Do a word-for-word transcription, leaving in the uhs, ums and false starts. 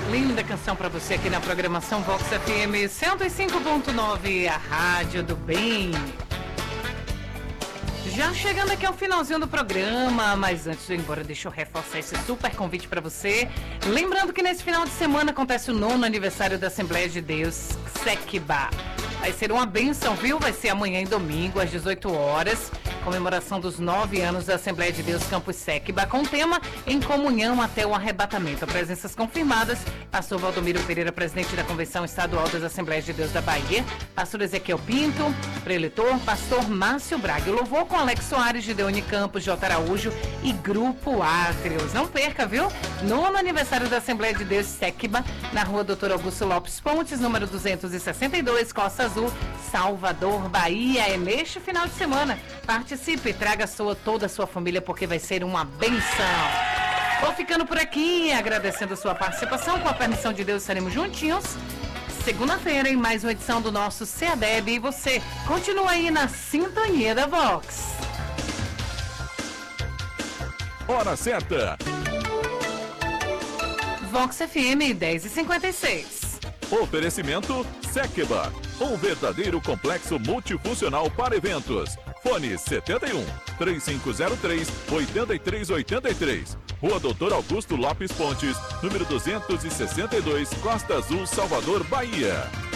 Linda canção pra você aqui na programação Vox F M cento e cinco ponto nove, a rádio do bem. Já chegando aqui ao finalzinho do programa, mas antes de eu ir embora, deixa eu reforçar esse super convite para você. Lembrando que nesse final de semana acontece o nono aniversário da Assembleia de Deus, Sequiba. Vai ser uma bênção, viu? Vai ser amanhã e domingo, às dezoito horas. Comemoração dos nove anos da Assembleia de Deus Campus Sequiba, com o tema Em Comunhão até o Arrebatamento. Presenças confirmadas: pastor Valdomiro Pereira, presidente da Convenção Estadual das Assembleias de Deus da Bahia, pastor Ezequiel Pinto, preletor, pastor Márcio Braga. O louvor com Alex Soares, Gideone Campos, J. Araújo e Grupo Átrios. Não perca, viu? Nono aniversário da Assembleia de Deus Sequiba, na rua doutor Augusto Lopes Pontes, número duzentos e sessenta e dois, Costa Azul, Salvador, Bahia. É neste final de semana. Participe, traga sua, toda a sua família, porque vai ser uma benção. Vou ficando por aqui, agradecendo a sua participação. Com a permissão de Deus, estaremos juntinhos segunda-feira em mais uma edição do nosso C A D E B. E você continua aí na sintonia da Vox. Hora certa. Vox F M dez e cinquenta e seis. Oferecimento Sequiba, um verdadeiro complexo multifuncional para eventos. Fone setenta e um, três cinco zero três, oito três oito três. Rua doutor Augusto Lopes Pontes, número duzentos e sessenta e dois, Costa Azul, Salvador, Bahia.